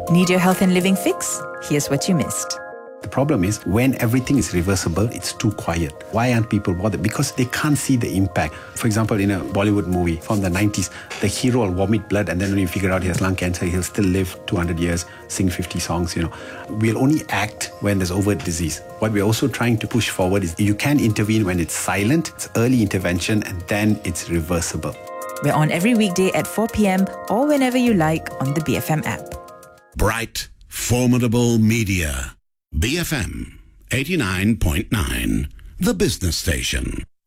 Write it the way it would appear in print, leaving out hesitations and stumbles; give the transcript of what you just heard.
Need your health and living fix? Here's what you missed. The problem is when everything is reversible, it's too quiet. Why aren't people bothered? Because they can't see the impact. For example, in a Bollywood movie from the 90s, the hero will vomit blood and then when you figure out he has lung cancer, he'll still live 200 years, sing 50 songs, We'll only act when there's overt disease. What we're also trying to push forward is you can intervene when it's silent, it's early intervention, and then it's reversible. We're on every weekday at 4 p.m. or whenever you like on the BFM app. Bright, formidable media. BFM 89.9, the business station.